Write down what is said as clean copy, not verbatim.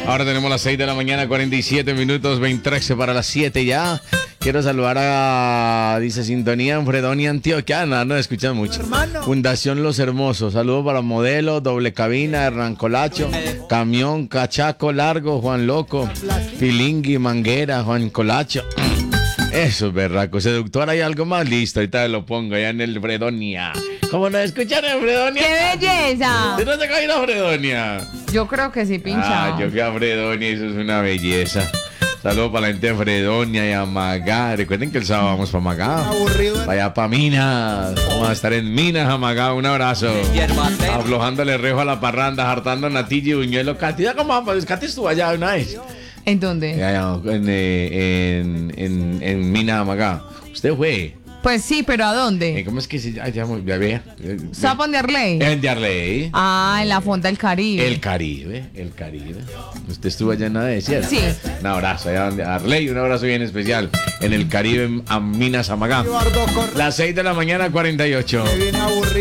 Ahora tenemos las 6 de la mañana, 47 minutos, 13 para las 7 ya. Quiero saludar a, dice, Sintonía en Fredonia, Antioquia. No escuchan mucho. Fundación Los Hermosos. Saludos para Modelo, Doble Cabina, Hernán Colacho, Camión, Cachaco Largo, Juan Loco, Pilingui, Manguera, Juan Colacho. Eso es berraco. Seductor, ¿hay algo más? Listo, ahorita lo pongo allá en el Fredonia. ¿Cómo nos escuchan en Fredonia? ¡Qué belleza! ¿De dónde cae la Fredonia? Yo creo que sí, pincha. Yo fui a Fredonia, eso es una belleza. Saludos para la gente de Fredonia y a Magá. Recuerden que el sábado vamos para Magá. Vaya para Minas. Vamos a estar en Minas, Magá. Un abrazo. Aflojándole rejo a la parranda, hartando natilla y buñuelo. Katy, ¿cómo vamos? Katy estuvo allá una vez. ¿En dónde? En Minas, Magá. ¿Usted fue? Pues sí, pero ¿a dónde? ¿Cómo es que se llama? Ya vea. ¿Sapon de Arley? En de Arley. Ah, en la Fonda del Caribe. El Caribe. ¿Usted estuvo allá en nada de cierto? Sí. Un abrazo allá en Arley, un abrazo bien especial. En el Caribe, a Minas, Amagá. Las 6 de la mañana, 48.